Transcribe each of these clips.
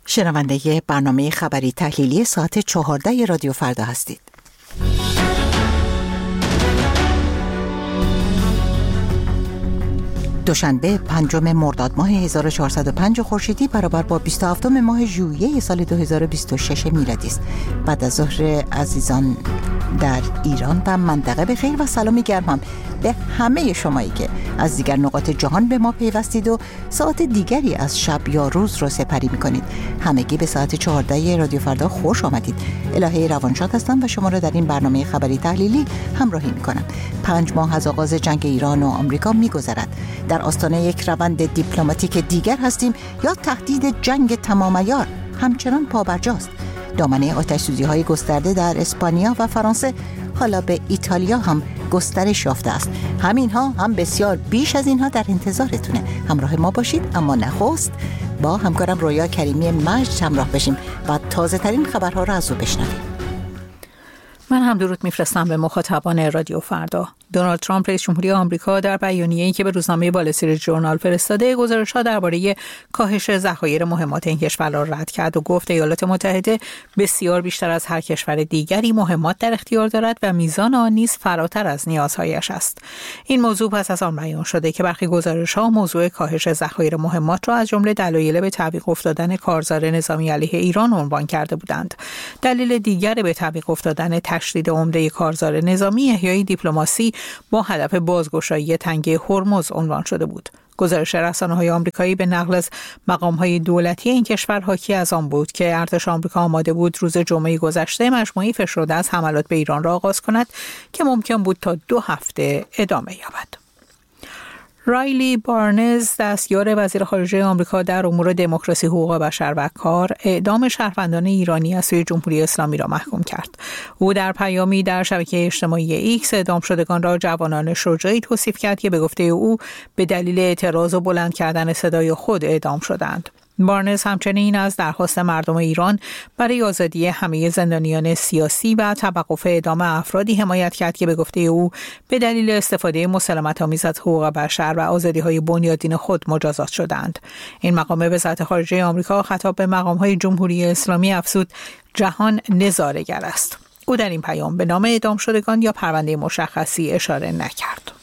شنونده برنامه خبری تحلیلی ساعت 14 رادیو فردا هستید. دوشنبه 5 مرداد ماه 1405 خورشیدی برابر با 27 ماه ژوئیه سال 2026 میلادی است. بعد از ظهر عزیزان در ایران و منطقه به خیر و سلامی گرمم به همه شمایی که از دیگر نقاط جهان به ما پیوستید و ساعت دیگری از شب یا روز رو سپری می‌کنید. همگی به ساعت 14 رادیو فردا خوش آمدید. الهه روانشاد هستم و شما را در این برنامه خبری تحلیلی همراهی می‌کنم. 5 ماه از آغاز جنگ ایران و آمریکا می‌گذرد. در آستانه یک روند دیپلماتیک دیگر هستیم یا تهدید جنگ تمام عیار همچنان پابرجاست. دامنه آتش‌سوزی‌های گسترده در اسپانیا و فرانسه حالا به ایتالیا هم گسترش یافته است. همینها هم بسیار بیش از اینها در انتظارتونه. همراه ما باشید، اما نخست با همکارم رویا کریمی مجد همراه بشیم و تازه ترین خبرها را از او بشنویم. من هم درود میفرستم به مخاطبان رادیو فردا. دونالد ترامپ رئیس جمهوری آمریکا در بیانیه‌ای که به روزنامه وال استریت ژورنال فرستاده گزارش‌ها درباره کاهش ذخایر مهمات این کشور را رد کرد و گفت ایالات متحده بسیار بیشتر از هر کشور دیگری مهمات در اختیار دارد و میزان آن نیز فراتر از نیازهایش است. این موضوع پس از آن بیان شده که برخی گزارش‌ها موضوع کاهش ذخایر مهمات را از جمله دلایل به تعویق افتادن کارزار نظامی علیه ایران عنوان کرده بودند. دلیل دیگر به تعویق افتادن تشدید عمده کارزار نظامی احیای دیپلماسی با هدف بازگشایی تنگه هرمز عنوان شده بود. گزارش رسانه‌های آمریکایی به نقل از مقام‌های دولتی این کشور حاکی از آن بود که ارتش آمریکا آماده بود روز جمعه گذشته مجموعه‌ای فشرده از حملات به ایران را آغاز کند که ممکن بود تا 2 هفته ادامه یابد. رایلی بارنز، دستیار وزیر خارجه آمریکا در امور دموکراسی، حقوق بشر و کار، اعدام شهروندان ایرانی از سوی جمهوری اسلامی را محکوم کرد. او در پیامی در شبکه اجتماعی ایکس اعدام شدگان را جوانان شجاعی توصیف کرد که به گفته او به دلیل اعتراض و بلند کردن صدای خود اعدام شدند. بارنز همچنین از درخواست مردم ایران برای آزادی همه زندانیان سیاسی و توقف اعدام افرادی حمایت کرد که به گفته او به دلیل استفاده مسالمت‌آمیز از حقوق بشر و آزادی‌های بنیادین خود مجازات شدند. این مقام وزارت خارجه آمریکا خطاب به مقام‌های جمهوری اسلامی افزود جهان نظاره‌گر است. او در این پیام به نام اعدام شدگان یا پرونده مشخصی اشاره نکرد.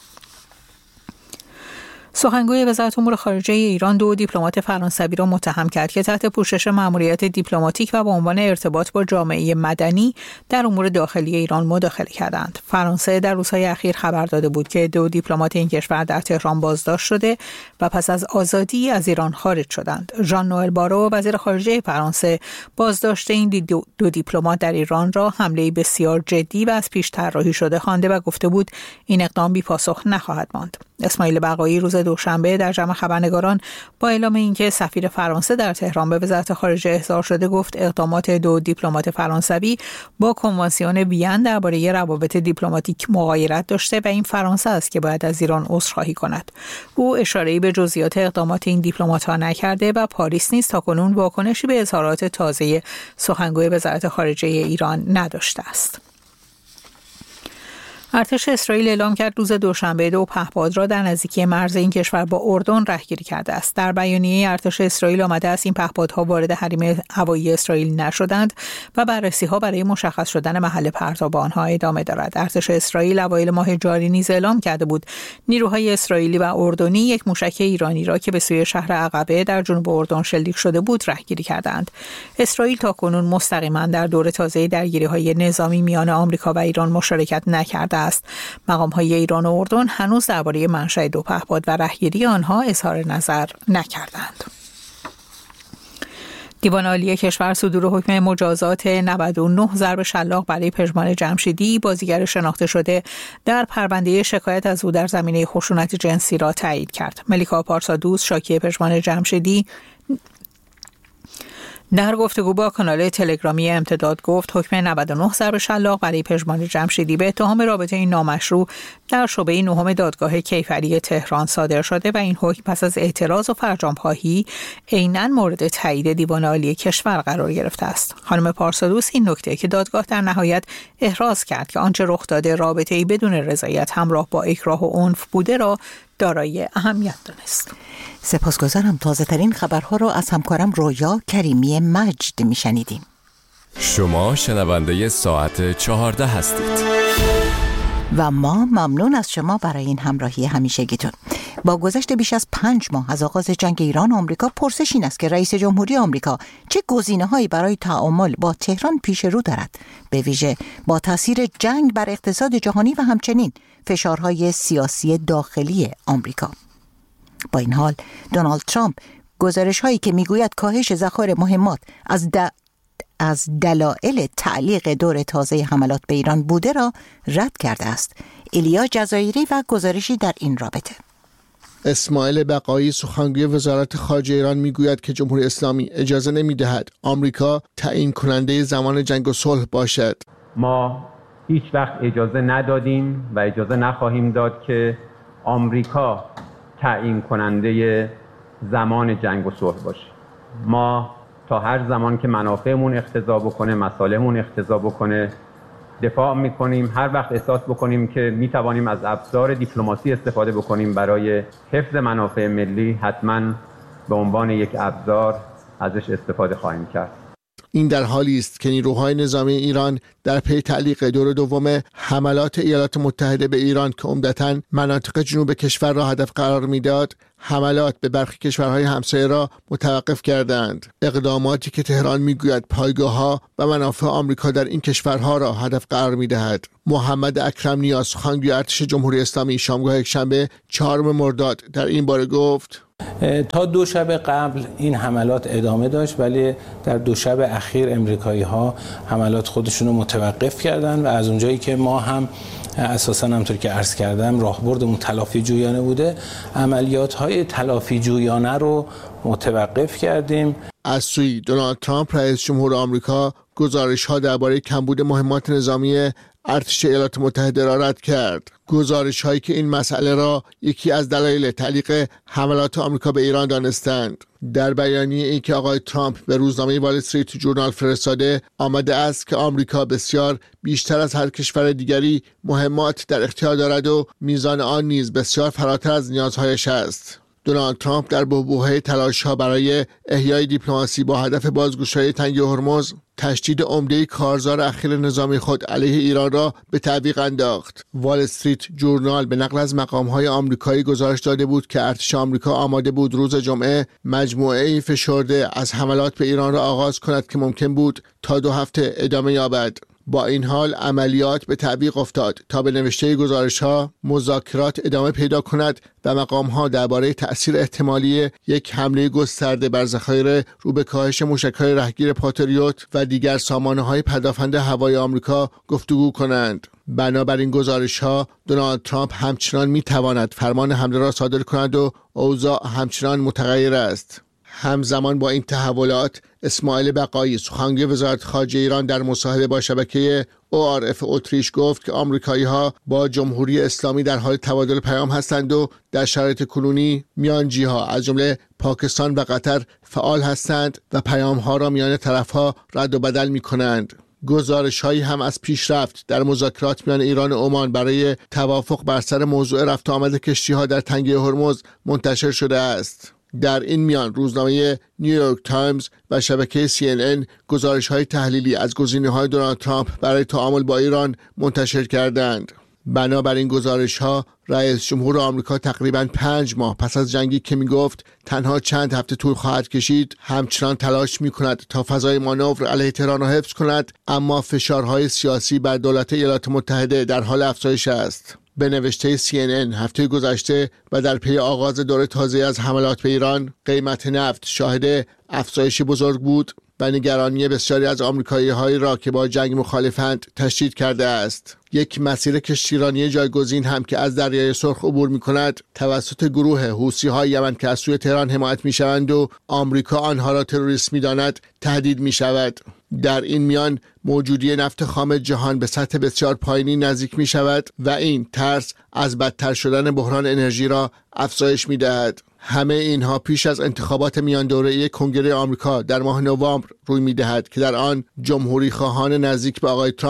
سخنگوی وزارت امور خارجه ایران 2 دیپلمات فرانسوی را متهم کرد که تحت پوشش مأموریت دیپلماتیک و به عنوان ارتباط با جامعه مدنی در امور داخلی ایران مداخله کردند. فرانسه در روزهای اخیر خبر داده بود که 2 دیپلمات این کشور در تهران بازداشت شده و پس از آزادی از ایران خارج شدند. ژان نوئل بارو، وزیر خارجه فرانسه، بازداشت این 2 دیپلمات در ایران را حمله بسیار جدی و از پیش طراحی شده خوانده و گفته بود این اقدام بی‌پاسخ نخواهد ماند. اسماعیل بقایی روز دوشنبه در جمع خبرنگاران با اعلام اینکه سفیر فرانسه در تهران به وزارت خارجه احضار شده گفت اقدامات 2 دیپلمات فرانسوی با کنوانسیون وین درباره روابط دیپلماتیک مغایرت داشته و این فرانسه است که باید از ایران عذرخواهی کند. او اشاره‌ای به جزئیات اقدامات این دیپلمات‌ها نکرده و پاریس نیز تاکنون واکنشی به اظهارات تازه سخنگوی وزارت خارجه ایران نداشته است. ارتش اسرائیل اعلام کرد روز دوشنبه 2 پهپاد را در نزدیکی مرز این کشور با اردن رهگیری کرده است. در بیانیه ارتش اسرائیل آمده است این پهپادها وارد حریم هوایی اسرائیل نشدند و بررسی‌ها برای مشخص شدن محل پرتاب آنها ادامه دارد. ارتش اسرائیل اوایل ماه جاری نیز اعلام کرده بود نیروهای اسرائیلی و اردنی یک موشک ایرانی را که به سوی شهر عقبه در جنوب اردن شلیک شده بود رهگیری کردند. اسرائیل تاکنون مستقیما در دور تازه درگیری‌های نظامی میان آمریکا و ایران مشارکت نکرده است. مقام‌های ایران و اردن هنوز درباره منشأ 2 پهپاد و رهگیری آنها اظهار نظر نکردند. دیوان عالی کشور صدور حکم مجازات 99 ضرب شلاق برای پژمان جمشیدی، بازیگر شناخته شده در پرونده شکایت از او در زمینه خشونت جنسی را تایید کرد. ملیکا پارسادوس، شاکی پژمان جمشیدی، در گفتگو با کانال تلگرامی امتداد گفت حکم 99 ضرب شلاق برای پژمان جمشیدی به اتهام رابطه نامشروع در شعبه 9 دادگاه کیفری تهران صادر شده و این حکم پس از اعتراض و فرجام‌خواهی عیناً مورد تایید دیوان عالی کشور قرار گرفته است. خانم پارسادوس این نکته که دادگاه در نهایت احراز کرد که آنچه رخ داده رابطه‌ای بدون رضایت همراه با اکراه و عنف بوده را دارای اهمیت دانست. سپاسگزارم. تازه ترین خبرها رو از همکارم رویا کریمی مجد میشنیدیم. شما شنونده ساعت 14 هستید و ما ممنون از شما برای این همراهی همیشگیتون. با گذشت بیش از 5 ماه از آغاز جنگ ایران و آمریکا، پرسش این است که رئیس جمهوری آمریکا چه گزینه‌هایی برای تعامل با تهران پیش رو دارد، به ویژه با تاثیر جنگ بر اقتصاد جهانی و همچنین فشارهای سیاسی داخلی آمریکا. با این حال دونالد ترامپ گزارش‌هایی که میگوید کاهش ذخایر مهمات از دلایل تعلیق دور تازه حملات به ایران بوده را رد کرده است. ایلیا جزایری و گزارشی در این رابطه. اسماعیل بقایی سخنگوی وزارت خارجه ایران میگوید که جمهوری اسلامی اجازه نمیدهد آمریکا تعیین کننده زمان جنگ و صلح باشد. ما هیچ وقت اجازه ندادیم و اجازه نخواهیم داد که آمریکا تعیین کننده زمان جنگ و صلح باشه. ما تا هر زمان که منافعمون اقتضا بکنه، مصالحمون اقتضا بکنه، دفاع میکنیم. هر وقت احساس بکنیم که میتوانیم از ابزار دیپلماسی استفاده بکنیم برای حفظ منافع ملی، حتما به عنوان یک ابزار ازش استفاده خواهیم کرد. این در حالی است که نیروهای نظامی ایران در پی تعلیق دور دوم حملات ایالات متحده به ایران که عمدتاً مناطق جنوب کشور را هدف قرار میداد، حملات به برخی کشورهای همسایه را متوقف کردند. اقداماتی که تهران میگوید پایگاه‌ها و منافع آمریکا در این کشورها را هدف قرار میدهد. محمد اکرم نیاز، سخنگوی ارتش جمهوری اسلامی، شامگاه یکشنبه 4 مرداد در این باره گفت: تا 2 شب قبل این حملات ادامه داشت، ولی در 2 شب اخیر امریکایی‌ها حملات خودشون رو متوقف کردن و از اونجایی که ما هم اساساً همونطور که عرض کردم راهبردمون تلافی جویانه بوده، عملیات‌های تلافی جویانه رو متوقف کردیم. از سوی دونالد ترامپ رئیس جمهور آمریکا گزارش‌ها درباره کمبود مهمات نظامی ارتش ایالات متحده را رد کرد. گزارش‌هایی که این مسئله را یکی از دلایل تعلیق حملات آمریکا به ایران دانستند. در بیانیه ای که آقای ترامپ به روزنامه وال استریت جورنال فرستاده آمده است که آمریکا بسیار بیشتر از هر کشور دیگری مهمات در اختیار دارد و میزان آن نیز بسیار فراتر از نیازهایش است. دونالد ترامپ در بحبوحه تلاش‌ها برای احیای دیپلماسی با هدف بازگشایی تنگه هرمز، تشدید عمده کارزار اخیر نظامی خود علیه ایران را به تعویق انداخت. وال استریت جورنال به نقل از مقام‌های آمریکایی گزارش داده بود که ارتش آمریکا آماده بود روز جمعه مجموعه‌ای فشرده از حملات به ایران را آغاز کند که ممکن بود تا 2 هفته ادامه یابد. با این حال عملیات به تعویق افتاد تا به نوشته گزارش‌ها مذاکرات ادامه پیدا کند و مقام‌ها درباره تأثیر احتمالی یک حمله گسترده بر ذخایر رو به کاهش موشک‌های رهگیر پاتریوت و دیگر سامانه‌های پدافند هوایی آمریکا گفتگو کنند. بنابراین گزارش‌ها دونالد ترامپ همچنان می‌تواند فرمان حمله را صادر کند و اوضاع همچنان متغیر است. همزمان با این تحولات، اسماعیل بقایی سخنگوی وزارت خارجه ایران در مصاحبه با شبکه ORF اتریش گفت که آمریکایی‌ها با جمهوری اسلامی در حال تبادل پیام هستند و در شرایط کنونی میانجی‌ها از جمله پاکستان و قطر فعال هستند و پیام‌ها را میان طرف‌ها رد و بدل می‌کنند. گزارش‌هایی هم از پیشرفت در مذاکرات میان ایران و عمان برای توافق بر سر موضوع رفت و آمد کشتی‌ها در تنگه هرمز منتشر شده است. در این میان روزنامه نیویورک تایمز و شبکه CNN گزارش‌های تحلیلی از گزینه‌های دونالد ترامپ برای تعامل با ایران منتشر کردند. بنابراین گزارش‌ها رئیس جمهور آمریکا تقریباً 5 ماه پس از جنگی که می‌گفت تنها چند هفته طول خواهد کشید، همچنان تلاش می‌کند تا فضای مانور علیه تهران را حفظ کند، اما فشارهای سیاسی بر دولت ایالات متحده در حال افزایش است. به نوشته CNN هفته گذشته و در پی آغاز دوره تازه از حملات به ایران، قیمت نفت شاهد افزایش بزرگ بود و نگرانی بسیاری از آمریکایی‌هایی را که با جنگ مخالفند تشدید کرده است. یک مسیر کشتیرانی جایگزین هم که از دریای سرخ عبور می‌کند توسط گروه حوثی‌های یمن که از سوی تهران حمایت می‌شوند و آمریکا آنها را تروریست می‌داند تهدید می‌شود. در این میان موجودی نفت خام جهان به سطح بسیار پایینی نزدیک می شود و این ترس از بدتر شدن بحران انرژی را افزایش می دهد. همه اینها پیش از انتخابات میان دوره‌ای کنگره آمریکا در ماه نوامبر روی می دهد که در آن جمهوری خواهان نزدیک به آقای ترامپ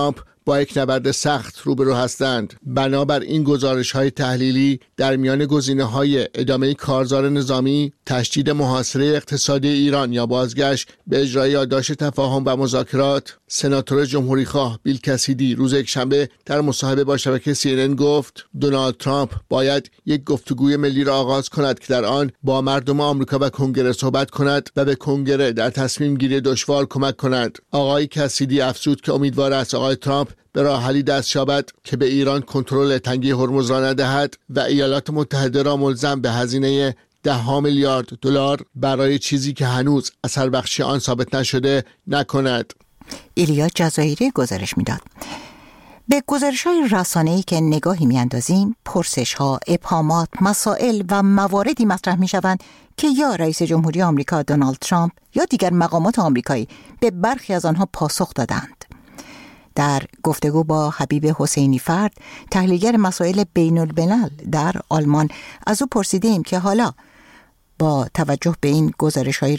با یک نبرد سخت روبرو هستند. بنابر این گزارش‌های تحلیلی در میان گزینه‌های ادامه کارزار نظامی، تشدید محاصره اقتصادی ایران یا بازگشت به اجرای یادداشت تفاهم و مذاکرات، سناتور جمهوریخواه بیل کسیدی روز یکشنبه در مصاحبه با شبکه CNN گفت دونالد ترامپ باید یک گفتگوی ملی را آغاز کند که در آن با مردم آمریکا و کنگره صحبت کند و به کنگره در تصمیم گیری دشوار کمک کند. آقای کسیدی افزود که امیدوار است آقای ترامپ به راه حلی دست یابد که به ایران کنترل تنگه هرمز را ندهد و ایالات متحده را ملزم به هزینه $10 میلیارد برای چیزی که هنوز اثر بخشی آن ثابت نشده نکند. ایلیا جزایری گزارش میداد. به گزارش‌های رسانه‌ای که نگاهی می‌اندازیم، پرسش‌ها، ابهامات، مسائل و مواردی مطرح می‌شوند که یا رئیس جمهوری آمریکا دونالد ترامپ یا دیگر مقامات آمریکایی به برخی از آنها پاسخ دادند. در گفتگو با حبیب حسینی فرد، تحلیلگر مسائل بین‌الملل در آلمان، از او پرسیدیم که حالا با توجه به این گزارش‌های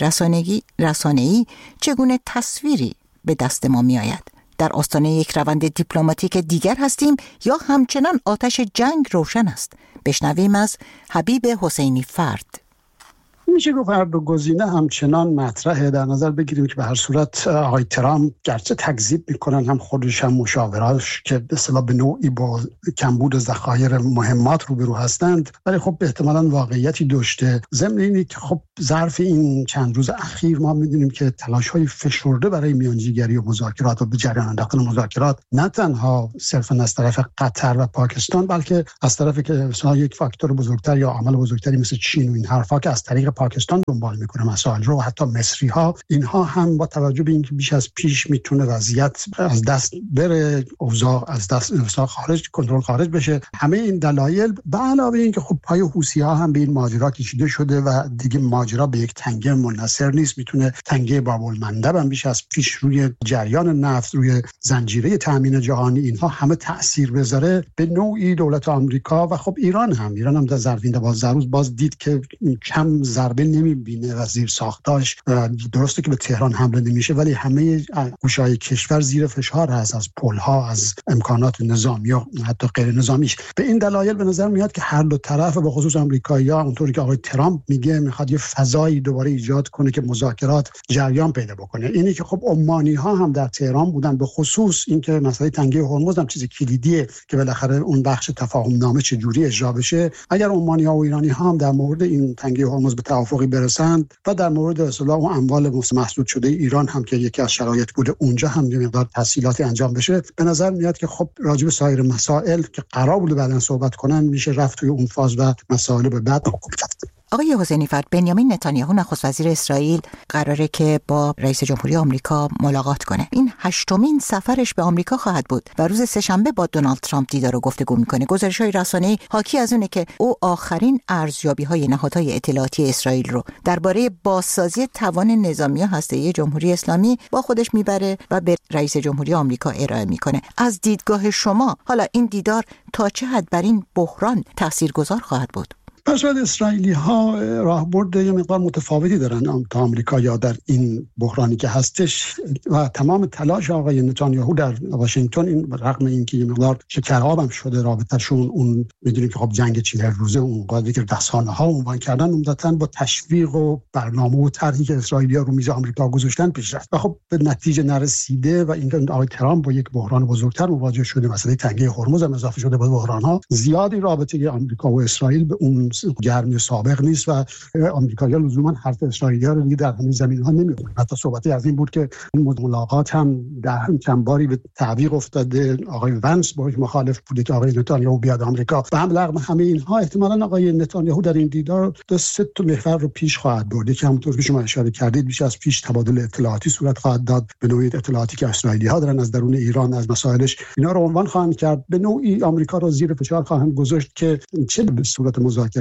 رسانه‌ای چگونه تصویری به دست ما می‌آید؟ در آستانه یک روند دیپلماتیک دیگر هستیم یا همچنان آتش جنگ روشن است؟ بشنویم از حبیب حسینی فرد. میشه گفت هر دو گزینه همچنان مطرحه. در نظر بگیریم که به هر صورت آقای ترامپ گرچه تکذیب میکنن، هم خودش هم مشاوراش که به اصطلاح به نوعی با کمبود ذخایر مهمات روبرو هستند، ولی خب احتمالاً واقعیتی داشته. ضمن اینی که خب ظرف این چند روز اخیر ما میدونیم که تلاش‌های فشرده برای میانجیگری و مذاکرات و به جریان انداختن مذاکرات نه تنها صرفاً از طرف قطر و پاکستان، بلکه از طرفی که مثلا یک فاکتور بزرگتر یا عامل بزرگتری مثل چین و این حرفا که از طریق پاکستان دنبال میکنه مسائل رو، حتی مصری ها، اینها هم با توجه به اینکه بیش از پیش میتونه وضعیت از دست بره، اوضاع از دست خارج، کنترل خارج بشه، همه این دلایل به علاوه اینکه خب پای حوثی ها هم به این ماجرا کشیده شده و دیگه ماجرا به یک تنگه منحصر نیست، میتونه تنگه باب المندب هم بیش از پیش روی جریان نفت، روی زنجیره تامین جهانی، اینها همه تاثیر بذاره. به نوعی دولت آمریکا و خب ایران هم در ظرف 12 روز باز دید که کم ضربه نمیبینه و زیر ساختاش. درسته که به تهران حمله نمیشه، ولی همه گوشه‌های کشور زیر فشار هست، از پل‌ها، از امکانات نظامی و حتی غیر نظامیش. به این دلایل به نظر میاد که هر دو طرف، به خصوص آمریکایی‌ها، اونطوری که آقای ترامپ میگه، میخواد یه فضایی دوباره ایجاد کنه که مذاکرات جریان پیدا بکنه. اینی که خب عمانی‌ها هم در تهران بودن، به خصوص اینکه مسئله تنگه هرمز هم چیز کلیدیه که بالاخره اون بخش تفاهم نامه چجوری اجرا بشه. اگر عمانی‌ها و ایرانی‌ها هم در مورد این تنگه هرمز به توافقی برسند و در مورد اصلاح و اموال مسدود شده ایران هم که یکی از شرایط بوده، اونجا هم یه مقدار تسهیلاتی انجام بشه، به نظر میاد که خب راجع به سایر مسائل که قرار بوده بعداً صحبت کنن میشه رفت توی اون فاز و مسائل به بعد رفت. آقای حسینی فرد، بنیامین نتانیاهو نخست وزیر اسرائیل قراره که با رئیس جمهوری آمریکا ملاقات کنه. این 8مین سفرش به آمریکا خواهد بود و روز سه‌شنبه با دونالد ترامپ دیدار و گفتگو میکنه. گزارش‌های رسانه‌ای حاکی از اونه که او آخرین ارزیابی‌های نهادهای اطلاعاتی اسرائیل رو درباره بازسازی توان نظامی و هسته‌ای جمهوری اسلامی با خودش میبره و به رئیس جمهوری آمریکا ارائه میکنه. از دیدگاه شما حالا این دیدار تا چه حد بر این بحران تاثیرگذار خواهد بود؟ پس بعد اسرائیلی ها راهبرد یه مقدار متفاوتی دارن تا آمریکا یا در این بحرانی که هستش و تمام تلاش آقای نتانیاهو در واشنگتن، این رغم اینکه یه مقدار شکراب هم شده رابطه‌شون، اون میدونیم که خب جنگ 40 روزه اون قضیه که رسانه‌ها عنوان کردن، عمدتاً با تشویق و برنامه و طرحی که اسرائیلی‌ها رو میز آمریکا گذاشتن پیش رفت و خب به نتیجه نرسیده و اینکه آقای ترامپ با یک بحران بزرگتر مواجه شده، مسئله تنگه هرمز هم اضافه شده به بحران‌ها، زیادی رابطه آمریکا و اسرائیل به اون گرمی سابق نیست و آمریکایی‌ها لزوما حرف اسرائیلی‌ها رو دیگه در همین زمینه‌ها نمی‌کنن. حتی صحبتی از این بود که این ملاقات هم در چند باری به تعویق افتاده، آقای ونس باهاش مخالف بوده که آقای نتانیاهو بیاد آمریکا و هم رغم همه اینها احتمالاً آقای نتانیاهو در این دیدار 2-3 تا محور رو پیش خواهد برد که همونطور که شما اشاره کردید بیش از پیش تبادل اطلاعاتی صورت خواهد داد، به نوعی اطلاعاتی که اسرائیلی‌ها دارن از درون ایران از مسائلش، اینا رو عنوان خواهند کرد، به نوعی آمریکا رو زیر فشار خواهند گذاشت که چه به صورت مذاکره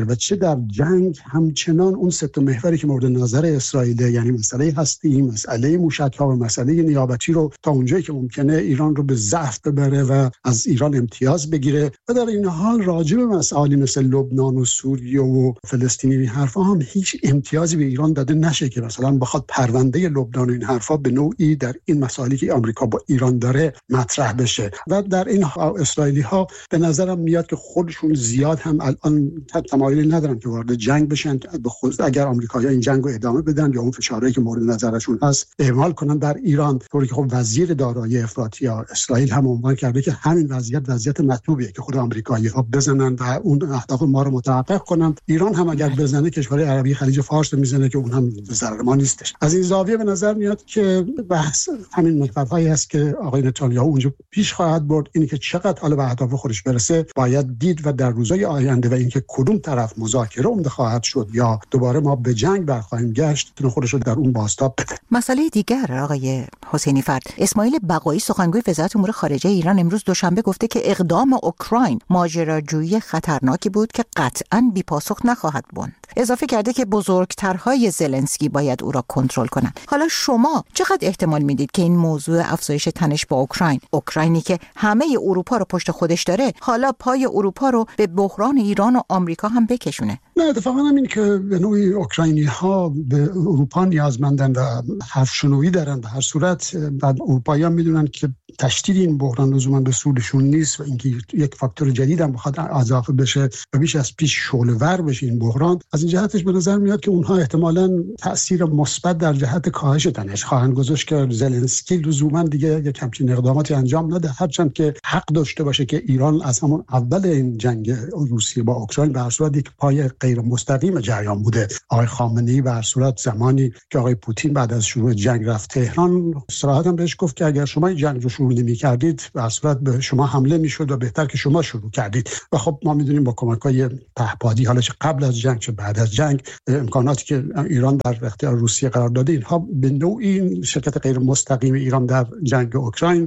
داره و چه در جنگ همچنان اون سه تا محوری که مورد نظر اسرائیل، یعنی مسئله هستی، مسئله موشک‌ها و مسئله نیابتی رو تا اونجایی که ممکنه ایران رو به ضعف ببره و از ایران امتیاز بگیره و در این حال راجع به مسائلی مثل لبنان و سوریه و فلسطین این حرفا هم هیچ امتیازی به ایران داده نشه که مثلا بخواد پرونده لبنان و این حرفا به نوعی در این مسائلی که آمریکا با ایران داره مطرح بشه. و در این اسرائیلی ها به نظرم میاد که خودشون زیاد هم الان تمایلی ندارن که وارد جنگ بشن، به خصوص اگر آمریکایی‌ها این جنگ رو ادامه بدن یا اون فشارهایی که مورد نظرشون هست اعمال کنن در ایران، طوری که خب وزیر دارایی افراطی اسرائیل هم عنوان کرده که همین وضعیت مطلوبیه که خود آمریکایی‌ها بزنن و اون اهداف ما رو متحقق کنن. ایران هم اگر بزنه کشورهای عربی خلیج فارس میزنه که اون هم به ضرر ما نیستش. از این زاویه به نظر میاد که بحث همین محورهایی است که آقای نتانیاهو اونجا پیش خواهد برد. اینی که چقدر حالا به اهداف خودش برسه باید دید و در روزهای آینده و اینکه کدوم طرف مذاکره عمده خواهد شد یا دوباره ما به جنگ برخواهیم گشت تونه خودش رو در اون بازتاب بده. مسئله دیگر آقای حسینی فرد، اسماعیل بقایی سخنگوی وزارت امور خارجه ایران امروز دوشنبه گفته که اقدام اوکراین ماجراجویی خطرناکی بود که قطعاً بی‌پاسخ نخواهد ماند. اضافه کرده که بزرگترهای زلنسکی باید او را کنترل کنند. حالا شما چقدر احتمال میدید که این موضوع افزایش تنش با اوکراینی که همه اروپا رو پشت خودش داره، حالا پای اروپا رو به بحران ایران و آمریکا هم بکشونه؟ نه، اتفاقا همین که به نوعی اوکراینی‌ها به اروپا نیازمندن و حرفشنویی دارن. به هر صورت بعد اروپایی‌ها میدونن که تشدید این بحران لزوما به سودشون نیست و اینکه یک فاکتور جدید هم بخواد اضافه بشه و بیش از پیش شعله‌ور بشه این بحران، از این جهتش به نظر میاد که اونها احتمالاً تأثیر مثبت در جهت کاهش تنش خواهند گذاشت که زلنسکی لزوما دیگه یک همچین اقداماتی انجام نده، هرچند که حق داشته باشه که ایران از همون اول این جنگ روسیه با اوکراین به هر صورت یک پای غیر مستقیم جریان بوده. آقای خامنه‌ای به هر صورت زمانی که آقای پوتین بعد از شروع جنگ رفت تهران، صراحتاً بهش گفت که اگر شما این جنگ رو شروع نمی‌کردید به هر صورت به شما حمله می‌شد و بهتر که شما شروع کردید. و خب ما می‌دونیم با کمک‌های پهپادی، حالا چه قبل از جنگ چه بعد از جنگ، امکاناتی که ایران در اختیار روسیه قرار داده اینها به نوعی شرکت غیر مستقیم ایران در جنگ اوکراین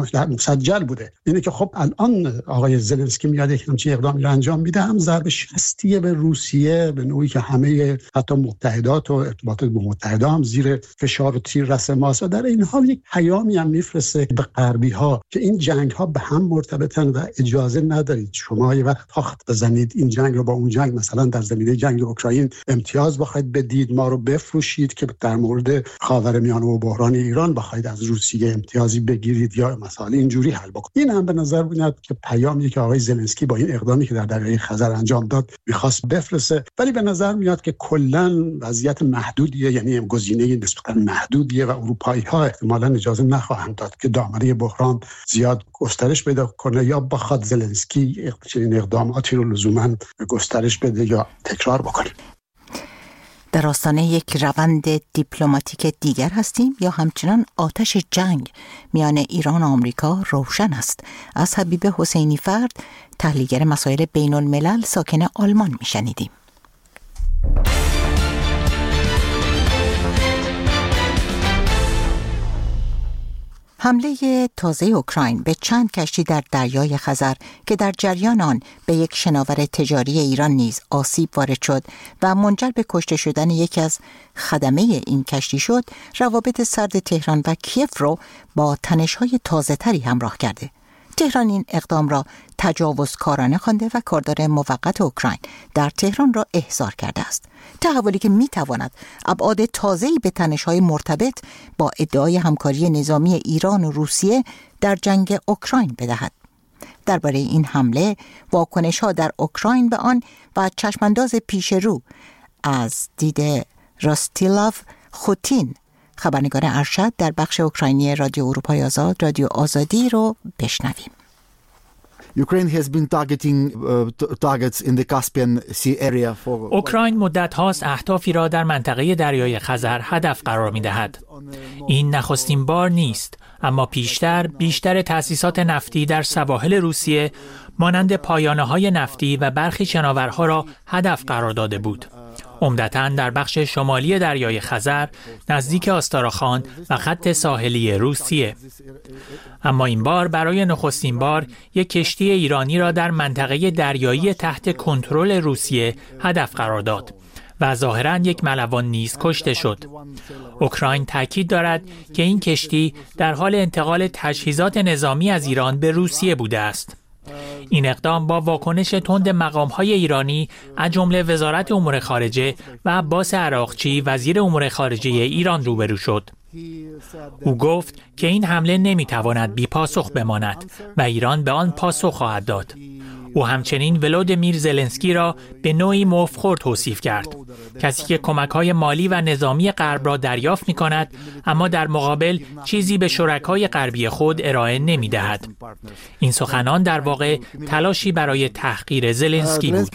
مسجل بوده. اینه که خب الان آقای زلنسکی میاد یک همچین اقدامی رو انجام میده، هم ضربه شکستیه به روسیه به نوعی که همه حتی متحدات و ارتباطات با متحدا هم زیر فشار و تیر رس ماست و در این حال یک پیامی هم میفرسته به غربی‌ها که این جنگ‌ها به هم مرتبطن و اجازه ندارید شما یه وقت تاخت بزنید این جنگ رو با اون جنگ، مثلا در زمینه جنگ اوکراین امتیاز بخواید بدید، ما رو بفروشید که در مورد خاورمیانه و بحران ایران بخواید از روسیه امتیازی بگیرید یا مسائل اینجوری حل بکنید. این هم به نظر میاد که پیامی که آقای زلنسکی با این اقدامی که در دریای خزر انجام داد می‌خواست بفرسته، ولی به نظر میاد که کلاً وضعیت محدودیه، یعنی گزینه نسبتاً محدودیه و اروپایی‌ها احتمالاً اجازه نخواهند داد که دامنه بحران زیاد گسترش پیدا کنه یا بخواد زلنسکی چنین اقداماتی رو لزوماً گسترش بده یا تکرار بکنه. در آستانه یک روند دیپلماتیک دیگر هستیم یا همچنان آتش جنگ میان ایران و آمریکا روشن است؟ از حبیب حسینی فرد، تحلیلگر مسائل بین الملل ساکن آلمان میشنیدیم. حمله تازه اوکراین به چند کشتی در دریای خزر که در جریان آن به یک شناور تجاری ایران نیز آسیب وارد شد و منجر به کشته شدن یکی از خدمه این کشتی شد، روابط سرد تهران و کیف رو با تنش‌های تازه‌تری همراه کرده. تهران این اقدام را تجاوزکارانه خوانده و کاردار موقت اوکراین در تهران را احضار کرده است. تحولی که میتواند ابعاد تازه‌ای به تنش‌های مرتبط با ادعای همکاری نظامی ایران و روسیه در جنگ اوکراین بدهد. درباره این حمله، واکنش‌ها در اوکراین به آن و چشمانداز پیش رو از دید راستیلاو خوتین، خبرنگار ارشد در بخش اوکراینی رادیو اروپای آزاد، رادیو آزادی رو بشنویم. اوکراین مدت هاست اهدافی را در منطقه دریای خزر هدف قرار می دهد. این نخستین بار نیست، اما بیشتر تأسیسات نفتی در سواحل روسیه مانند پایانه‌های نفتی و برخی شناورها را هدف قرار داده بود. عمدتاً در بخش شمالی دریای خزر نزدیک آستاراخان و خط ساحلی روسیه. اما این بار برای نخستین بار یک کشتی ایرانی را در منطقه دریایی تحت کنترل روسیه هدف قرار داد و ظاهراً یک ملوان نیز کشته شد. اوکراین تاکید دارد که این کشتی در حال انتقال تجهیزات نظامی از ایران به روسیه بوده است. این اقدام با واکنش تند مقام‌های ایرانی از جمله وزارت امور خارجه و عباس عراقچی وزیر امور خارجه ایران روبرو شد. او گفت که این حمله نمی‌تواند بی‌پاسخ بماند و ایران به آن پاسخ خواهد داد. او همچنین ولودیمیر زلنسکی را به نوعی مفخور توصیف کرد، کسی که کمک‌های مالی و نظامی غرب را دریافت می‌کند اما در مقابل چیزی به شرکای غربی خود ارائه نمی‌دهد. این سخنان در واقع تلاشی برای تحقیر زلنسکی بود.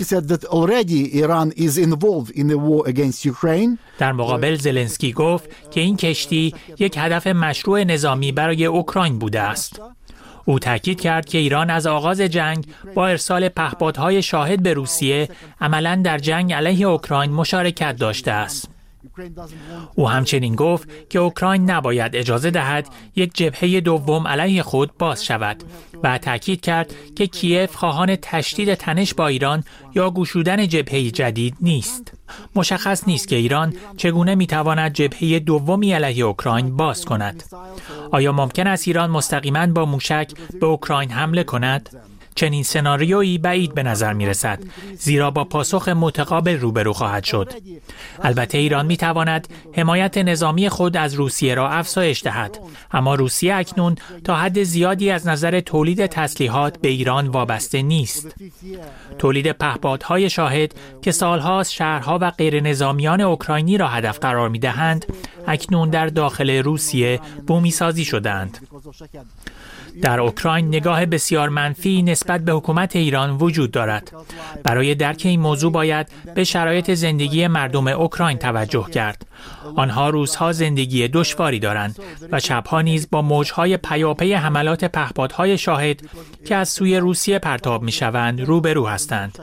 در مقابل زلنسکی گفت که این کشتی یک هدف مشروع نظامی برای اوکراین بوده است. او تاکید کرد که ایران از آغاز جنگ با ارسال پهپادهای شاهد به روسیه عملاً در جنگ علیه اوکراین مشارکت داشته است. او همچنین گفت که اوکراین نباید اجازه دهد یک جبهه دوم علیه خود باز شود و تاکید کرد که کیف خواهان تشدید تنش با ایران یا گشودن جبهه جدید نیست. مشخص نیست که ایران چگونه میتواند جبهه دومی علیه اوکراین باز کند. آیا ممکن است ایران مستقیما با موشک به اوکراین حمله کند؟ چنین سناریویی بعید به نظر می رسد، زیرا با پاسخ متقابل روبرو خواهد شد. البته ایران می تواند حمایت نظامی خود از روسیه را افزایش دهد، اما روسیه اکنون تا حد زیادی از نظر تولید تسلیحات به ایران وابسته نیست. تولید پهپادهای شاهد که سالهاست شهرها و غیر نظامیان اوکراینی را هدف قرار می دهند، اکنون در داخل روسیه بومی سازی شدند. در اوکراین نگاه بسیار منفی نسبت به حکومت ایران وجود دارد. برای درک این موضوع باید به شرایط زندگی مردم اوکراین توجه کرد. آنها روزها زندگی دشواری دارند و شبها نیز با موجهای پیاپی حملات پهپادهای شاهد که از سوی روسیه پرتاب می‌شوند روبرو هستند.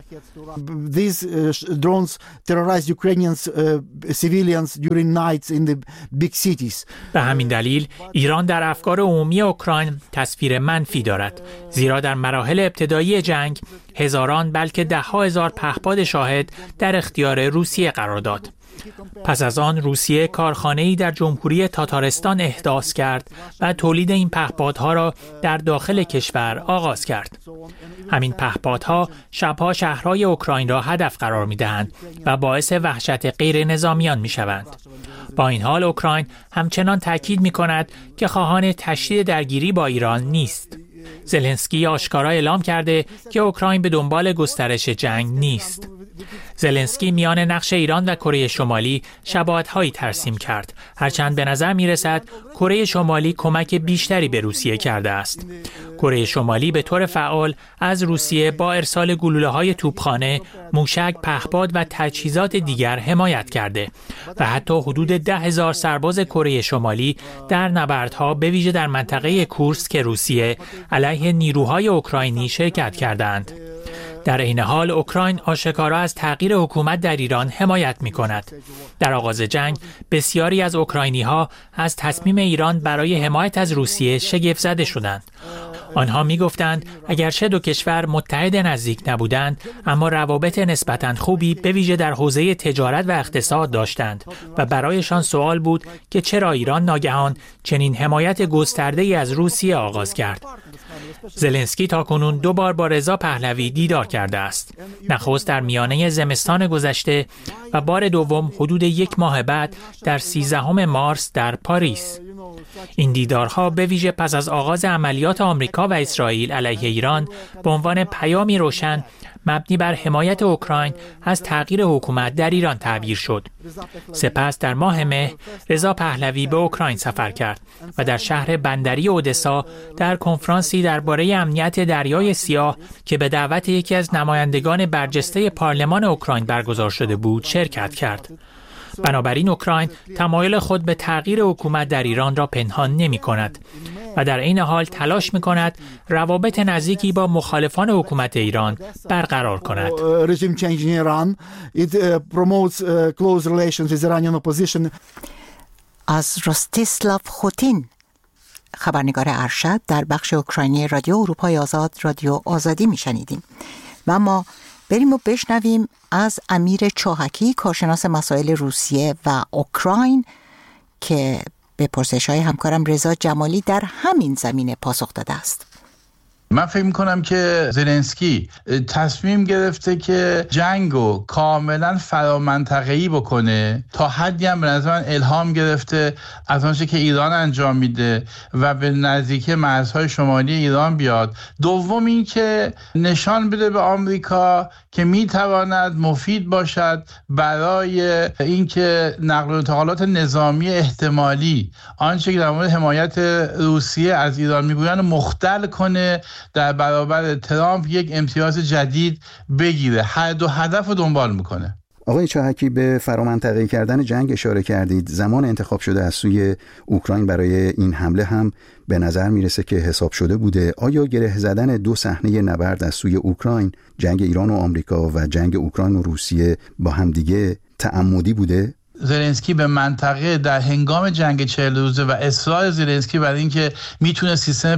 به همین دلیل ایران در افکار عمومی اوکراین تصویر منفی دارد، زیرا در مراحل ابتدایی جنگ هزاران بلکه ده‌ها هزار پهپاد شاهد در اختیار روسیه قرار داد. پس از آن روسیه کارخانه‌ای در جمهوری تاتارستان احداث کرد و تولید این پهپادها را در داخل کشور آغاز کرد. همین پهپادها شبها شهرهای اوکراین را هدف قرار می‌دهند و باعث وحشت غیر نظامیان می‌شوند. با این حال اوکراین همچنان تاکید می‌کند که خواهان تشدید درگیری با ایران نیست. زلنسکی آشکارا اعلام کرده که اوکراین به دنبال گسترش جنگ نیست. زلنسکی میان نقش ایران و کره شمالی شباهت‌هایی ترسیم کرد، هرچند به نظر می‌رسد کره شمالی کمک بیشتری به روسیه کرده است. کره شمالی به طور فعال از روسیه با ارسال گلوله‌های توپخانه، موشک، پهپاد و تجهیزات دیگر حمایت کرده و حتی حدود 10,000 سرباز کره شمالی در نبردها به ویژه در منطقه کورسک روسیه علیه نیروهای اوکراینی شرکت کردند. در این حال اوکراین آشکارا از تغییر حکومت در ایران حمایت می‌کند. در آغاز جنگ بسیاری از اوکراینی‌ها از تصمیم ایران برای حمایت از روسیه شگفت‌زده شدند. آنها می‌گفتند اگرچه دو کشور متحد نزدیک نبودند، اما روابط نسبتاً خوبی به ویژه در حوزه تجارت و اقتصاد داشتند و برایشان سوال بود که چرا ایران ناگهان چنین حمایت گسترده‌ای از روسیه آغاز کرد. زلنسکی تاکنون 2 بار با رضا پهلوی دیدار کرده است. نخست در میانه زمستان گذشته و بار دوم حدود 1 ماه بعد در 13 مارس در پاریس. این دیدارها به ویژه پس از آغاز عملیات آمریکا و اسرائیل علیه ایران به عنوان پیامی روشن مبنی بر حمایت اوکراین از تغییر حکومت در ایران تعبیر شد. سپس در ماه مه رضا پهلوی به اوکراین سفر کرد و در شهر بندری اودسا در کنفرانسی درباره امنیت دریای سیاه که به دعوت یکی از نمایندگان برجسته پارلمان اوکراین برگزار شده بود شرکت کرد. بنابراین اوکراین تمایل خود به تغییر حکومت در ایران را پنهان نمی کند. و در این حال تلاش می‌کند روابط نزدیکی با مخالفان حکومت ایران برقرار کند. از رستیسلاو خوتین، خبرنگار ارشد در بخش اوکراینی رادیو اروپای آزاد، رادیو آزادی میشنیدیم. و ما بریم و بشنویم از امیر چاهکی، کارشناس مسائل روسیه و اوکراین، که به پرسش‌های همکارم رضا جمالی در همین زمینه پاسخ داده است. من فکر میکنم که زلنسکی تصمیم گرفته که جنگو کاملا فرامنطقه‌ای بکنه، تا حدی هم به نظر من الهام گرفته از آنچه که ایران انجام میده و به نزدیکی مرزهای شمالی ایران بیاد. دوم این که نشان بده به آمریکا که میتواند مفید باشد برای اینکه نقل و انتقالات نظامی احتمالی، آنچه که در مورد حمایت روسیه از ایران میگویند، مختل کنه، در برابر ترامپ یک امتیاز جدید بگیره. هر دو هدف رو دنبال میکنه. آقای چاهکی، به فرامنطقه‌ای کردن جنگ اشاره کردید. زمان انتخاب شده از سوی اوکراین برای این حمله هم به نظر میرسه که حساب شده بوده. آیا گره زدن دو صحنه نبرد از سوی اوکراین، جنگ ایران و آمریکا و جنگ اوکراین و روسیه، با هم دیگه تعمدی بوده؟ زلنسکی به منطقه در هنگام جنگ 40 روزه و اصرار زلنسکی برای اینکه میتونه سیستم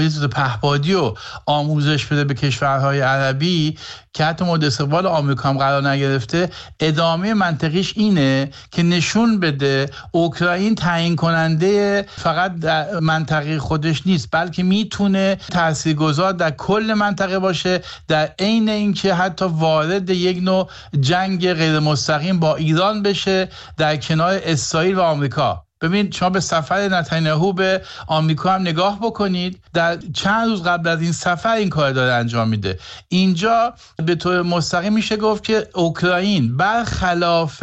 پهپادی رو آموزش بده به کشورهای عربی که حتی مورد استقبال آمریکا هم قرار نگرفته، ادامه منطقیش اینه که نشون بده اوکراین تعیین کننده فقط در منطقه خودش نیست، بلکه میتونه تاثیرگذار در کل منطقه باشه، در عین اینکه حتی وارد یک نوع جنگ غیر مستقیم با ایران بشه در کنار اسرائیل و آمریکا. ببین، شما به سفر نتانیاهو به آمریکا هم نگاه بکنید، در چند روز قبل از این سفر این کار داره انجام میده. اینجا به طور مستقیم میشه گفت که اوکراین برخلاف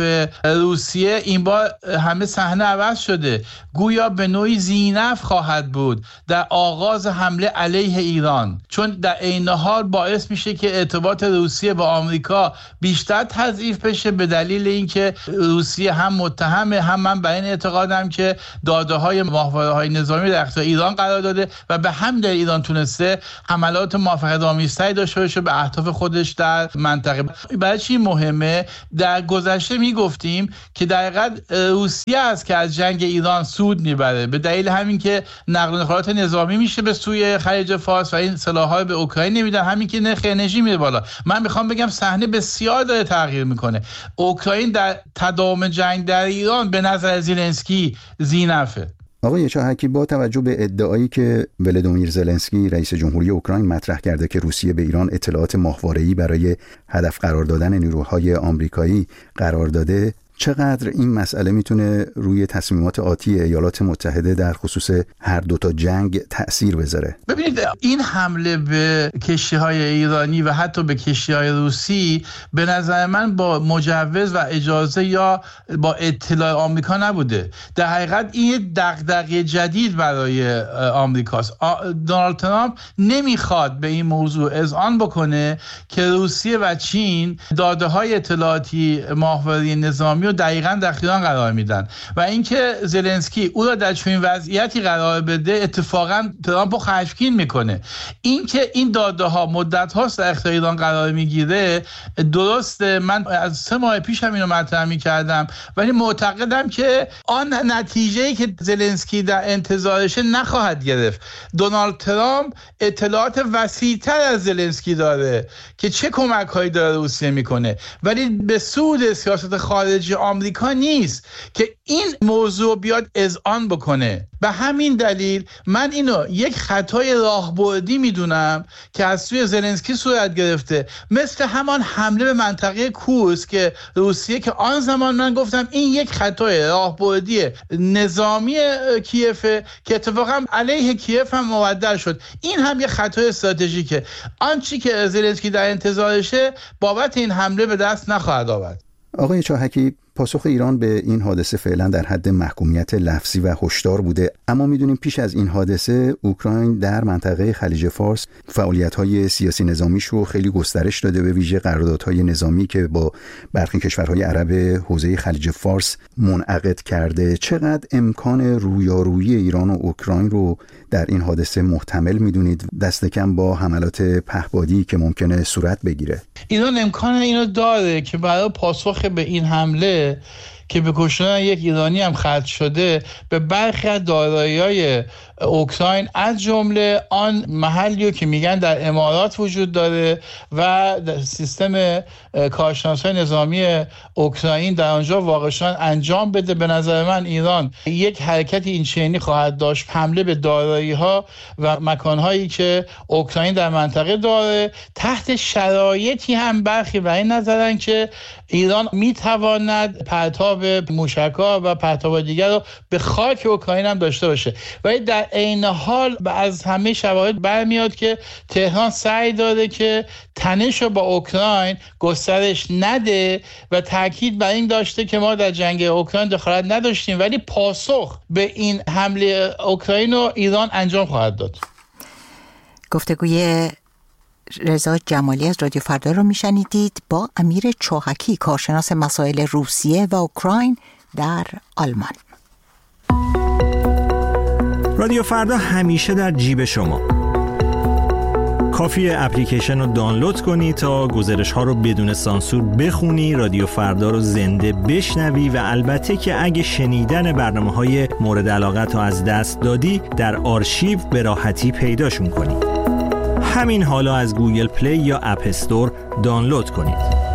روسیه این بار همه صحنه عوض شده، گویا به نوعی ذی‌نفع خواهد بود در آغاز حمله علیه ایران، چون در عین حال باعث میشه که ارتباط روسیه با آمریکا بیشتر تضعیف بشه، به دلیل اینکه روسیه هم متهمه، هم من بر این اعتقادم که داده‌های ماهواره‌های نظامی در اختیار ایران قرار داده و به همین دلیل ایران تونسته حملات موفقیت‌آمیزتری داشته باشه به اهداف خودش در منطقه. برای چی مهمه؟ در گذشته میگفتیم که در حقیقت روسیه است که از جنگ ایران سود میبره، به دلیل همین که نقل و انتقالات نظامی میشه به سوی خلیج فارس و این سلاح‌ها به اوکراین نمیدن، همین که نرخ انرژی میره بالا. من میخوام بگم صحنه بسیار داره تغییر میکنه. اوکراین در تداوم جنگ در ایران به نظر زلنسکی ذی‌نفعه. آقای چاهکی، با توجه به ادعایی که ولادیمیر زلنسکی رئیس جمهوری اوکراین مطرح کرده که روسیه به ایران اطلاعات ماهواره‌ای برای هدف قرار دادن نیروهای آمریکایی قرار داده، چقدر این مسئله میتونه روی تصمیمات آتی ایالات متحده در خصوص هر دوتا جنگ تأثیر بذاره؟ ببینید، این حمله به کشتی‌های ایرانی و حتی به کشتی‌های روسی به نظر من با مجوز و اجازه یا با اطلاع آمریکا نبوده. در حقیقت این دغدغه جدید برای آمریکاست. دونالد ترامپ نمیخواد به این موضوع اذعان بکنه که روسیه و چین داده‌های اطلاعاتی ماهواره نظامی رو دقیقاً در اختیار قرار میدن و اینکه زلنسکی او را در چنین وضعیتی قرار بده اتفاقاً ترامپ رو خشمگین میکنه. اینکه این داده ها مدت هاست در اختیار ایران قرار میگیره درسته، من از 3 ماه پیش هم اینو مطرح میکردم، ولی معتقدم که آن نتیجه‌ای که زلنسکی در انتظارشه نخواهد گرفت. دونالد ترامپ اطلاعات وسیع‌تر از زلنسکی داره که چه کمک‌هایی داره روسیه میکنه، ولی به سود سیاست خارجی آمریکا نیست که این موضوع بیاد اذعان بکنه. به همین دلیل من اینو یک خطای راهبردی میدونم که از سوی زلنسکی صورت گرفته، مثل همان حمله به منطقه کورسک که روسیه، که آن زمان من گفتم این یک خطای راهبردی نظامی کیفه که اتفاقا علیه کیف هم مبدل شد. این هم یک خطای استراتژیکه. آنچه که زلنسکی در انتظارشه بابت این حمله به دست نخواهد آورد. آقای چاهکی، پاسخ ایران به این حادثه فعلا در حد محکومیت لفظی و هشدار بوده، اما میدونیم پیش از این حادثه اوکراین در منطقه خلیج فارس فعالیت‌های سیاسی نظامیش رو خیلی گسترش داده، به ویژه قراردادهای نظامی که با برخی کشورهای عرب حوزه خلیج فارس منعقد کرده. چقدر امکان رویارویی ایران و اوکراین رو در این حادثه محتمل میدونید، دست کم با حملات پهپادی که ممکنه صورت بگیره؟ ایران امکان اینو داره که برای پاسخ به این حمله که به کشتن یک ایرانی هم ختم شده به برخی از دارایی‌های اوکراین از جمله آن محلی که میگن در امارات وجود داره و سیستم کارشناسای نظامی اوکراین در آنجا واقع شدن انجام بده. به نظر من ایران یک حرکت این چنینی خواهد داشت، حمله به دارایی‌ها و مکان‌هایی که اوکراین در منطقه داره، تحت شرایطی هم برخی بر این نظرن که ایران میتواند پرتاب موشک‌ها و پرتاب دیگر رو به خاک اوکراین هم داشته باشه. ولی در عین حال از همه شواهد برمیاد که تهران سعی داره که تنش رو با اوکراین گسترش نده و تاکید بر این داشته که ما در جنگ اوکراین دخالت نداشتیم، ولی پاسخ به این حمله اوکراین رو ایران انجام خواهد داد. گفتگوی رضا جمالی از رادیو فردا رو میشنیدید با امیر چاهکی، کارشناس مسائل روسیه و اوکراین در آلمان. رادیو فردا همیشه در جیب شما. کافیه اپلیکیشن رو دانلود کنی تا گزارش ها رو بدون سانسور بخونی، رادیو فردا رو زنده بشنوی و البته که اگه شنیدن برنامه‌های مورد علاقت رو از دست دادی در آرشیو به راحتی پیداشون کنی. همین حالا از گوگل پلی یا اپ استور دانلود کنید.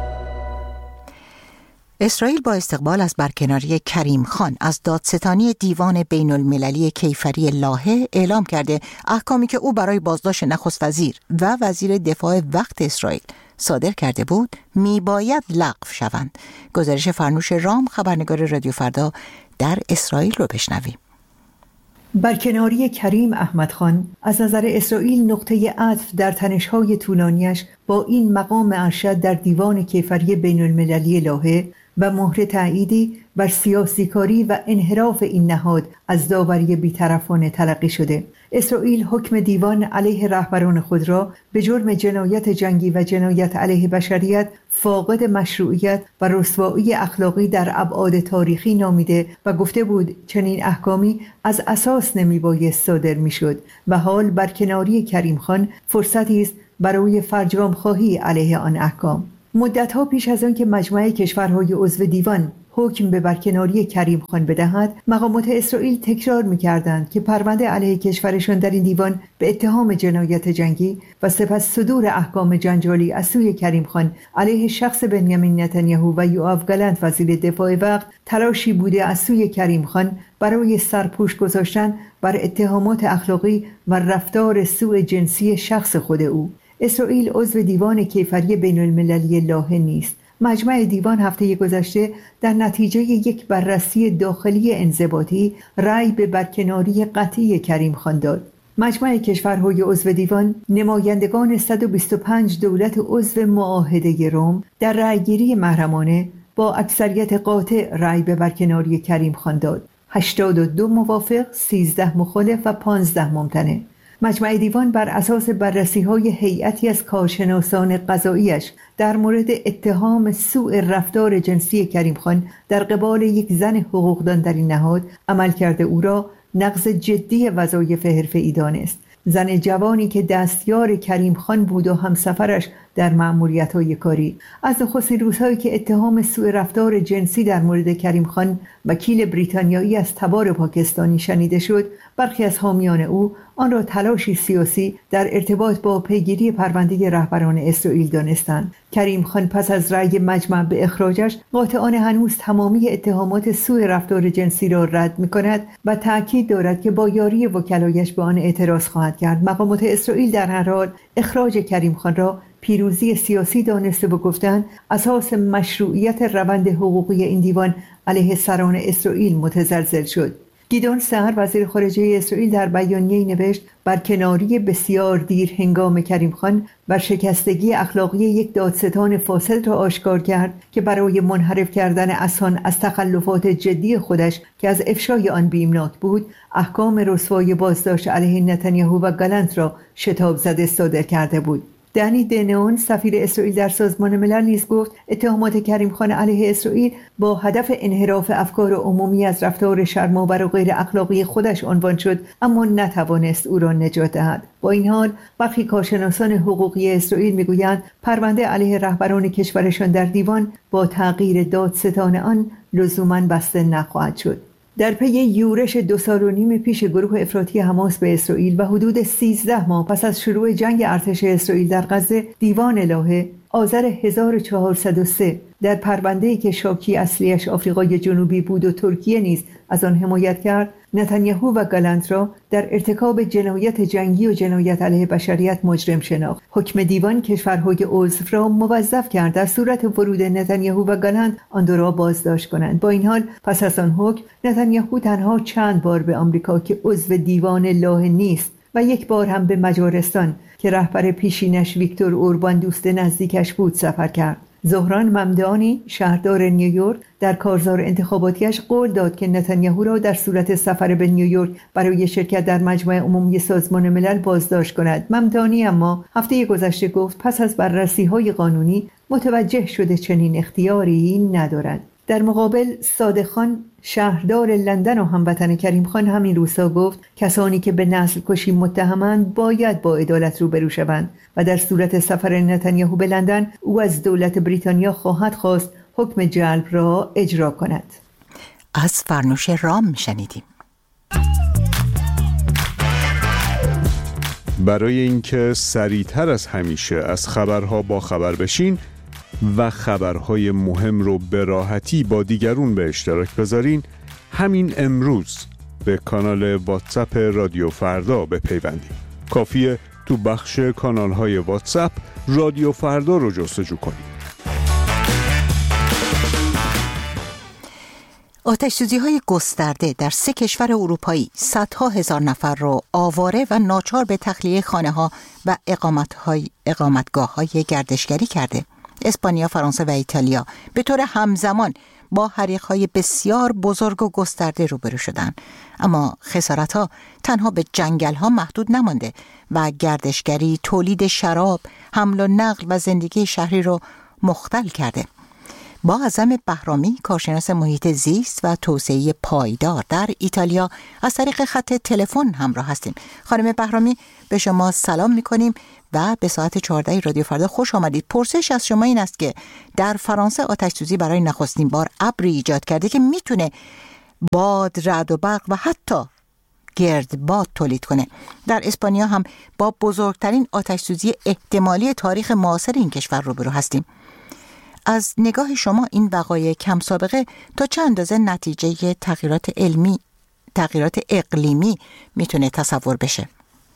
اسرائیل با استقبال از برکناری کریم خان از دادستانی دیوان بین المللی کیفری لاهه اعلام کرده احکامی که او برای بازداشت نخست وزیر و وزیر دفاع وقت اسرائیل صادر کرده بود میباید لغو شوند. گزارش فرنوش رام، خبرنگار رادیو فردا در اسرائیل رو بشنویم. برکناری کریم احمد خان از نظر اسرائیل نقطه عطف در تنش‌های طولانیش با این مقام ارشد در دیوان کیفری بین المللی لاهه و مهر تأییدی بر سیاسی کاری و انحراف این نهاد از داوری بی‌طرفانه تلقی شده. اسرائیل حکم دیوان علیه رهبران خود را به جرم جنایت جنگی و جنایت علیه بشریت فاقد مشروعیت و رسوایی اخلاقی در ابعاد تاریخی نامیده و گفته بود چنین احکامی از اساس نمیبایست صادر میشد و حال برکناری کریم خان فرصتی است برای فرجام خواهی علیه آن احکام. مدت‌ها پیش از آن که مجمع کشورهای عضو دیوان حکم به برکناری کریم خان بدهد، مقامات اسرائیل تکرار می‌کردند که پرونده علیه کشورشان در این دیوان به اتهام جنایت جنگی و سپس صدور احکام جنجالی از سوی کریم خان علیه شخص بنیامین نتانیاهو و یوآف گالنت وزیر دفاع وقت تلاشی بوده از سوی کریم خان برای سرپوش گذاشتن بر اتهامات اخلاقی و رفتار سوء جنسی شخص خود او. اسرائیل عضو دیوان کیفری بین المللی لاهه نیست. مجمع دیوان هفته گذشته در نتیجه یک بررسی داخلی انضباطی رأی به برکناری قطعی کریم خان داد. مجمع کشورهای عضو دیوان نمایندگان 125 دولت عضو معاهده روم در رأیگیری محرمانه با اکثریت قاطع رأی به برکناری کریم خان داد. 82 موافق، 13 مخالف و 15 ممتنع. مجمع دیوان بر اساس بررسی‌های هیئتی از کارشناسان قضاییش در مورد اتهام سوء رفتار جنسی کریم خان در قبال یک زن حقوقدان در این نهاد عملکرد او را نقض جدی وظایف حرفه‌ای دانست. زن جوانی که دستیار کریم خان بود و همسفرش در مأموریت‌های کاری. از نخستین روزهایی که اتهام سوء رفتار جنسی در مورد کریم خان وکیل بریتانیایی از تبار پاکستانی شنیده شد، برخی از حامیان او آن را تلاشی سیاسی در ارتباط با پیگیری پرونده رهبران اسرائیل دانستند. کریم خان پس از رأی مجمع به اخراجش قاطعانه هنوز تمامی اتهامات سوء رفتار جنسی را رد می‌کند و تأکید دارد که با یاری وکلایش به آن اعتراض خواهد کرد. مقامات اسرائیل در هر حال اخراج کریم خان را پیروزی سیاسی دانسته و گفتند اساس مشروعیت روند حقوقی این دیوان علیه سران اسرائیل متزلزل شد. گیدون سعر وزیر خارجه اسرائیل در بیانیه‌ای نوشت برکناری بسیار دیر هنگام کریم خان و شکستگی اخلاقی یک دادستان فاسد را آشکار کرد که برای منحرف کردن اسان از تخلفات جدی خودش که از افشای آن بیمناک بود احکام رسوای بازداشت علیه نتانیاهو و گالنت را شتاب زده صادر کرده بود. دنی دنون سفیر اسرائیل در سازمان ملل نیز گفت اتهامات کریم خان علیه اسرائیل با هدف انحراف افکار عمومی از رفتار شرم‌آور و غیر اخلاقی خودش عنوان شد اما نتوانست او را نجات دهد. با این حال برخی کارشناسان حقوقی اسرائیل میگویند پرونده علیه رهبران کشورشان در دیوان با تغییر دادستان آن لزوماً بسته نخواهد شد. در پی یورش 2.5 سال پیش گروه افراطی حماس به اسرائیل و حدود 13 ماه پس از شروع جنگ ارتش اسرائیل در غزه، دیوان لاهه آذر 1403 در پرونده‌ای که شاکی اصلیش آفریقای جنوبی بود و ترکیه نیز از آن حمایت کرد، نتانیاهو و گالنت را در ارتکاب جنایت جنگی و جنایت علیه بشریت مجرم شناخت. حکم دیوان کشورهای عضو را موظف کرد در صورت ورود نتانیاهو و گالنت آن دو را بازداشت کنند. با این حال پس از آن حکم نتانیاهو تنها چند بار به آمریکا که عضو دیوان لاهه نیست و یک بار هم به مجارستان که رهبر پیشینش ویکتور اوربان دوست نزدیکش بود سفر کرد. زهران ممدانی شهردار نیویورک در کارزار انتخاباتیش قول داد که نتانیاهو را در صورت سفر به نیویورک برای شرکت در مجمع عمومی سازمان ملل بازداشت کند. ممدانی اما هفته گذشته گفت پس از بررسی‌های قانونی متوجه شده چنین اختیاری ندارد. در مقابل صادق خان شهردار لندن و هموطن کریم خان همین روزها گفت کسانی که به نسل کشی متهمند باید با عدالت روبرو شوند و در صورت سفر نتانیاهو به لندن او از دولت بریتانیا خواهد خواست حکم جلب را اجرا کند. از فرنوش رام شنیدیم. برای اینکه سریعتر از همیشه از خبرها با خبر بشین و خبرهای مهم رو به راحتی با دیگرون به اشتراک بذارین، همین امروز به کانال واتساپ رادیو فردا بپیوندید. کافیه تو بخش کانالهای واتساپ رادیو فردا رو جستجو کنید. آتش‌سوزی‌های گسترده در 3 کشور اروپایی صدها هزار نفر را آواره و ناچار به تخلیه خانه‌ها و اقامتگاه‌های گردشگری کرده. اسپانیا، فرانسه و ایتالیا به طور همزمان با حریق‌های بسیار بزرگ و گسترده روبرو شدند، اما خسارت‌ها تنها به جنگل‌ها محدود نمانده و گردشگری، تولید شراب، حمل و نقل و زندگی شهری رو مختل کرده. با اعظم بهرامی، کارشناس محیط زیست و توسعه پایدار در ایتالیا، از طریق خط تلفن همراه هستیم. خانم بهرامی، به شما سلام می‌کنیم و به ساعت 14 رادیو فردا خوش آمدید. پرسش از شما این است که در فرانسه آتش‌سوزی برای نخستین بار ابری ایجاد کرده که میتونه باد، رعد و برق و حتی گردباد تولید کنه. در اسپانیا هم با بزرگترین آتش‌سوزی احتمالی تاریخ معاصر این کشور روبرو هستیم. از نگاه شما این وقایع کم سابقه تا چه اندازه نتیجه تغییرات اقلیمی میتونه تصور بشه؟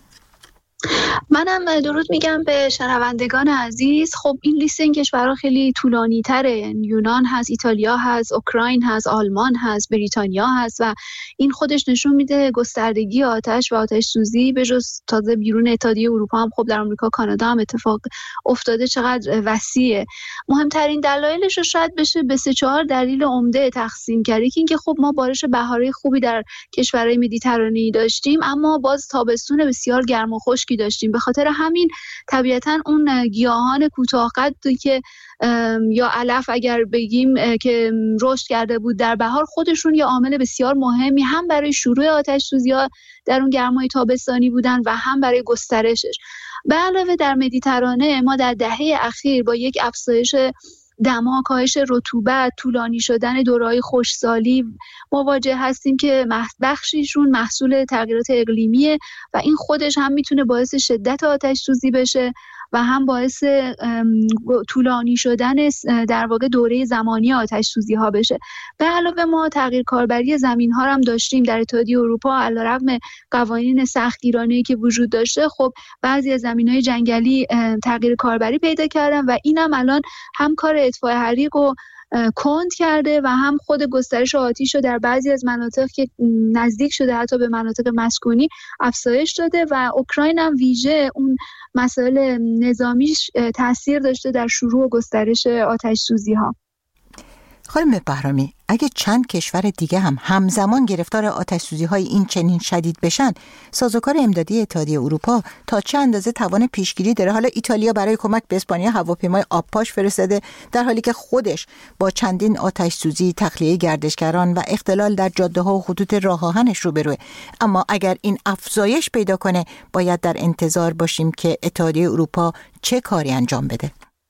منم درود میگم به شنوندگان عزیز. خب این لیست این کشورها خیلی طولانی تره. یونان هست، ایتالیا هست، اوکراین هست، آلمان هست، بریتانیا هست و این خودش نشون میده گستردگی آتش و آتش سوزی به جز تازه بیرون اتحادیه اروپا هم خب در آمریکا، کانادا هم اتفاق افتاده چقدر وسیعه. مهمترین دلایلش رو شاید بشه به 3-4 دلیل عمده تقسیم کرد. یکی اینکه خب ما بارش بهاری خوبی در کشورهای مدیترانه‌ای داشتیم، اما باز تابستون بسیار گرم و خشکی داشتیم. به خاطر همین طبیعتاً اون گیاهان کوتاه‌قدی که یا علف اگر بگیم که رشد کرده بود در بهار، خودشون یه عامل بسیار مهمی هم برای شروع آتش‌سوزی‌ها در اون گرمای تابستانی بودن و هم برای گسترشش. به علاوه در مدیترانه ما در دهه اخیر با یک افزایش دما، کاهش رطوبت، طولانی شدن دوره‌های خشکسالی مواجه هستیم که بخشیشون محصول تغییرات اقلیمیه و این خودش هم میتونه باعث شدت آتش‌سوزی بشه و هم باعث طولانی شدن در واقع دوره زمانی آتش‌سوزی ها بشه. به علاوه ما تغییر کاربری زمین ها هم داشتیم در اتحادیه اروپا. علیرغم قوانین سختگیرانه‌ای که وجود داشته، خب بعضی از زمین‌های جنگلی تغییر کاربری پیدا کردن و اینم الان هم کار اطفاء حریق و کند کرده و هم خود گسترش آتش رو در بعضی از مناطق که نزدیک شده حتی به مناطق مسکونی افزایش داده و اوکراین هم ویژه اون مسائل نظامیش تاثیر داشته در شروع و گسترش آتش سوزی ها. خانم بهرامی، اگه چند کشور دیگه هم همزمان گرفتار آتش‌سوزی های این چنین شدید بشن، سازوکار امدادی اتحادیه اروپا تا چه اندازه توان پیشگیری داره؟ حالا ایتالیا برای کمک به اسپانیا هواپیمای آبپاش فرستاده، در حالی که خودش با چندین آتش‌سوزی، تخلیه گردشگران و اختلال در جاده‌ها و خطوط راه آهنش روبروه. اما اگر این افزایش پیدا کنه، باید در انتظار باشیم که اتحادیه اروپا چه کاری انجام بده؟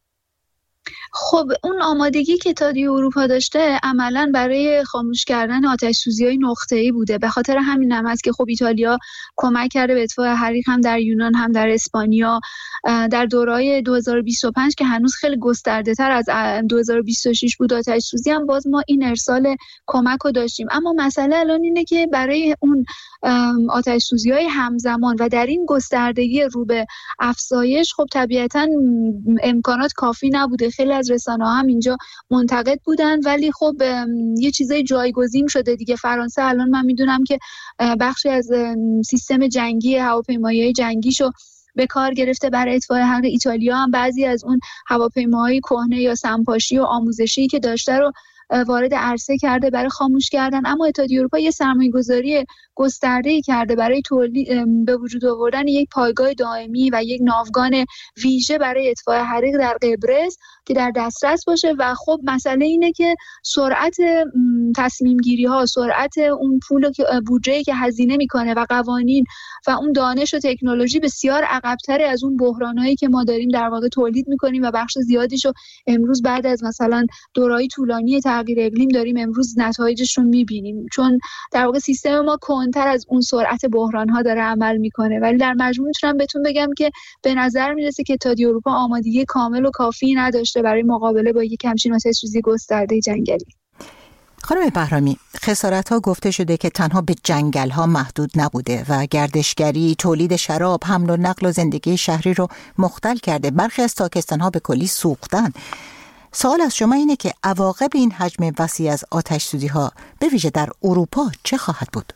خب اون آمادگی که اتحادیه اروپا داشته عملاً برای خاموش کردن آتش‌سوزی‌های نقطه‌ای بوده. به خاطر همین هم هست که خب ایتالیا کمک کرده به اطفاء حریق هم در یونان هم در اسپانیا در دوره‌های 2025 که هنوز خیلی گسترده‌تر از 2026 بود آتش‌سوزی، هم باز ما این ارسال کمک رو داشتیم. اما مسئله الان اینه که برای اون آتش‌سوزی‌های همزمان و در این گستردگی رو به افزایش خب طبیعتاً امکانات کافی نبوده. خیلی از رسانه‌ها هم اینجا منتقد بودن، ولی خب یه چیزای جایگزین شده دیگه. فرانسه الان من میدونم که بخشی از سیستم جنگی هواپیمایی‌های جنگیشو به کار گرفته برای اطفاء حریق. ایتالیا هم بعضی از اون هواپیماهای کهنه یا سمپاشی و آموزشی که داشته رو وارد عرصه کرده برای خاموش کردن. اما اتحادیه اروپا یه سرمایه‌گذاری گسترده‌ای کرده برای تولید به وجود آوردن یک پایگاه دائمی و یک ناوگان ویژه برای اطفاء حریق در قبرس که در دسترس باشه. و خب مسئله اینه که سرعت تصمیم گیری ها، سرعت اون پول بودجه‌ای که هزینه میکنه و قوانین و اون دانش و تکنولوژی بسیار عقب‌تر از اون بحرانایی که ما داریم در واقع تولید میکنیم و بخش زیادیشو امروز بعد از مثلا دوره‌ای طولانی تغییر اقلیم داریم امروز نتایجش رو میبینیم، چون در واقع سیستم ما کنتر از اون سرعت بحران‌ها داره عمل میکنه. ولی در مجموع میتونم بهتون بگم که به نظر میرسه که اتحادیه اروپا آمادگی کامل و کافی نداشته برای مقابله با یک همچین آتش‌سوزی گسترده جنگلی. خانم بهرامی، خسارت‌ها گفته شده که تنها به جنگل‌ها محدود نبوده و گردشگری، تولید شراب، حمل و نقل و زندگی شهری رو مختل کرده. برخی از تاکستان‌ها به کلی سوختن. سوال از شما اینه که عواقب این حجم وسیع از آتش‌سوزی‌ها به ویژه در اروپا چه خواهد بود؟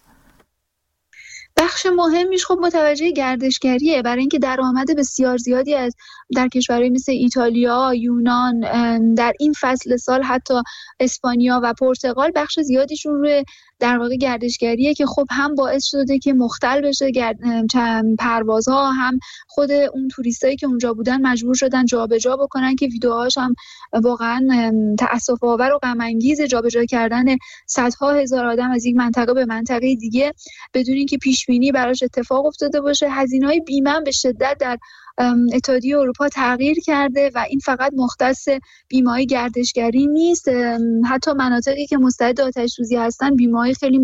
بخش مهمیش خب متوجه گردشگریه، برای اینکه درآمد بسیار زیادی از در کشورهای مثل ایتالیا، یونان، در این فصل سال حتی اسپانیا و پرتغال بخش زیادیشون روی در واقع گردشگریه که خب هم باعث شده که مختل بشه پروازها، هم خود اون توریستایی که اونجا بودن مجبور شدن جابجا بکنن که ویدیوهاش هم واقعا تأسف آور و غم انگیز، جابجا کردن صدها هزار آدم از یک منطقه به منطقه دیگه بدون اینکه پیش بینی براش اتفاق افتاده باشه. هزینه‌های بیمه به شدت در اتحادیه اروپا تغییر کرده و این فقط مختص بیمه‌های گردشگری نیست، حتی مناطقی که مستعد آتش‌سوزی هستن بیمه‌های خیلی